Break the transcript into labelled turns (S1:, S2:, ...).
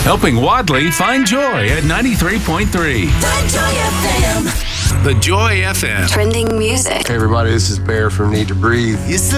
S1: Helping Wadley find joy at 93.3.
S2: The Joy FM.
S1: The Joy FM.
S3: Trending music.
S4: Hey everybody, this is Bear from Need to Breathe.
S2: You